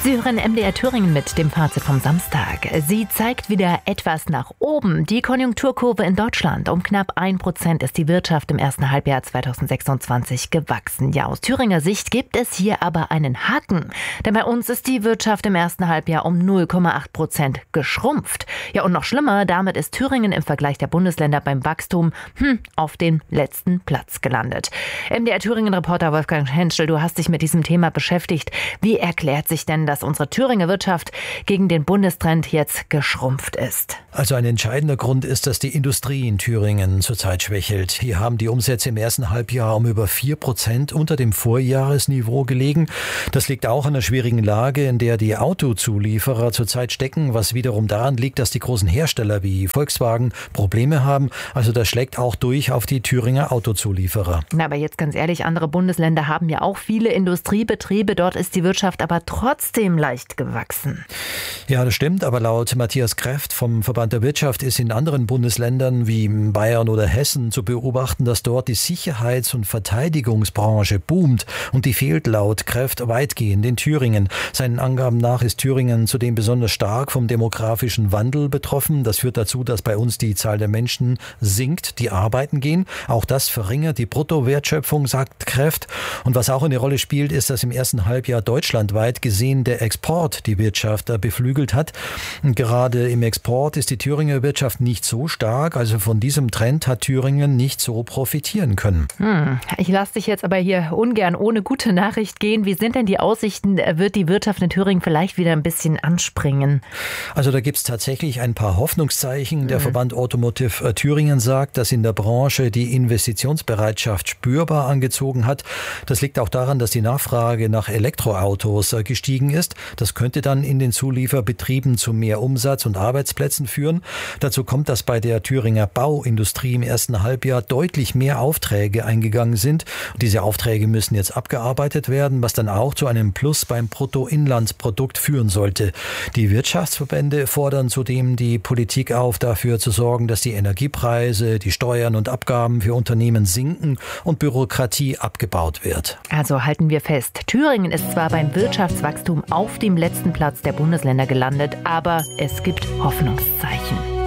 Sie hören MDR Thüringen mit dem Fazit vom Samstag. Sie zeigt wieder etwas nach oben. Die Konjunkturkurve in Deutschland. Um knapp 1% ist die Wirtschaft im ersten Halbjahr 2026 gewachsen. Ja, aus Thüringer Sicht gibt es hier aber einen Haken. Denn bei uns ist die Wirtschaft im ersten Halbjahr um 0,8% geschrumpft. Ja, und noch schlimmer, damit ist Thüringen im Vergleich der Bundesländer beim Wachstum auf den letzten Platz gelandet. MDR Thüringen-Reporter Wolfgang Henschel, du hast dich mit diesem Thema beschäftigt. Wie erklärt sich denn, dass unsere Thüringer Wirtschaft gegen den Bundestrend jetzt geschrumpft ist? Also ein entscheidender Grund ist, dass die Industrie in Thüringen zurzeit schwächelt. Hier haben die Umsätze im ersten Halbjahr um über 4% unter dem Vorjahresniveau gelegen. Das liegt auch an der schwierigen Lage, in der die Autozulieferer zurzeit stecken, was wiederum daran liegt, dass die großen Hersteller wie Volkswagen Probleme haben. Also das schlägt auch durch auf die Thüringer Autozulieferer. Na, aber jetzt ganz ehrlich, andere Bundesländer haben ja auch viele Industriebetriebe. Dort ist die Wirtschaft aber trotzdem leicht gewachsen. Ja, das stimmt, aber laut Matthias Kreft vom Verband der Wirtschaft ist in anderen Bundesländern wie Bayern oder Hessen zu beobachten, dass dort die Sicherheits- und Verteidigungsbranche boomt und die fehlt laut Kreft weitgehend in Thüringen. Seinen Angaben nach ist Thüringen zudem besonders stark vom demografischen Wandel betroffen. Das führt dazu, dass bei uns die Zahl der Menschen sinkt, die arbeiten gehen. Auch das verringert die Bruttowertschöpfung, sagt Kreft. Und was auch eine Rolle spielt, ist, dass im ersten Halbjahr deutschlandweit gesehen der Export die Wirtschaft beflügelt hat. Und gerade im Export ist die Thüringer Wirtschaft nicht so stark. Also von diesem Trend hat Thüringen nicht so profitieren können. Ich lasse dich jetzt aber hier ungern ohne gute Nachricht gehen. Wie sind denn die Aussichten? Wird die Wirtschaft in Thüringen vielleicht wieder ein bisschen anspringen? Also da gibt es tatsächlich ein paar Hoffnungszeichen. Der Verband Automotive Thüringen sagt, dass in der Branche die Investitionsbereitschaft spürbar angezogen hat. Das liegt auch daran, dass die Nachfrage nach Elektroautos gestiegen ist. Das könnte dann in den Zulieferbetrieben zu mehr Umsatz und Arbeitsplätzen führen. Dazu kommt, dass bei der Thüringer Bauindustrie im ersten Halbjahr deutlich mehr Aufträge eingegangen sind. Und diese Aufträge müssen jetzt abgearbeitet werden, was dann auch zu einem Plus beim Bruttoinlandsprodukt führen sollte. Die Wirtschaftsverbände fordern zudem die Politik auf, dafür zu sorgen, dass die Energiepreise, die Steuern und Abgaben für Unternehmen sinken und Bürokratie abgebaut wird. Also halten wir fest, Thüringen ist zwar beim Wirtschaftswachstum auf dem letzten Platz der Bundesländer gelandet, aber es gibt Hoffnungszeichen.